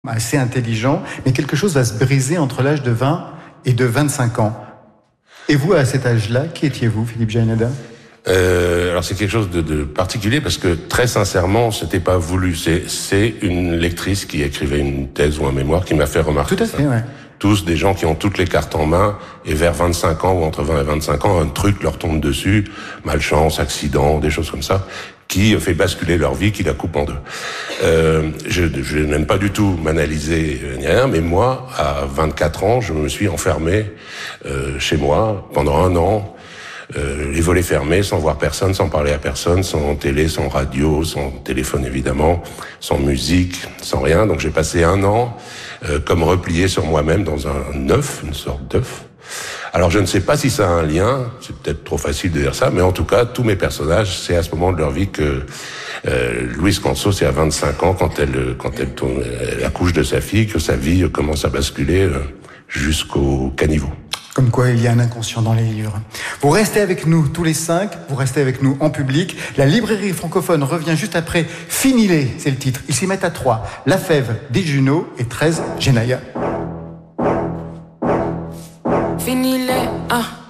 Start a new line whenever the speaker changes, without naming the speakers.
assez intelligent, mais quelque chose va se briser entre l'âge de 20 et de 25 ans. Et vous, à cet âge-là, qui étiez-vous, Philippe Jaénada ?
Alors c'est quelque chose de particulier parce que très sincèrement, c'était pas voulu. C'est une lectrice qui écrivait une thèse ou un mémoire qui m'a fait remarquer.
Tout à fait, ouais.
Tous des gens qui ont toutes les cartes en main et vers 25 ans ou entre 20 et 25 ans, un truc leur tombe dessus, malchance, accident, des choses comme ça, qui fait basculer leur vie, qui la coupe en deux. Je n'aime pas du tout m'analyser ni rien, mais moi, à 24 ans, je me suis enfermé chez moi pendant un an, les volets fermés, sans voir personne, sans parler à personne, sans télé, sans radio, sans téléphone évidemment, sans musique, sans rien. Donc j'ai passé un an comme replié sur moi-même dans un œuf, une sorte d'œuf. Alors je ne sais pas si ça a un lien, c'est peut-être trop facile de dire ça, mais en tout cas, tous mes personnages, c'est à ce moment de leur vie que Louise Canso, c'est à 25 ans, quand elle accouche de sa fille, que sa vie commence à basculer jusqu'au caniveau.
Comme quoi, il y a un inconscient dans les livres. Vous restez avec nous tous les 5, vous restez avec nous en public. La librairie francophone revient juste après. Finilé, c'est le titre. Ils s'y mettent à 3. La Fève, des Junot et 13, Genaya.
Finilé,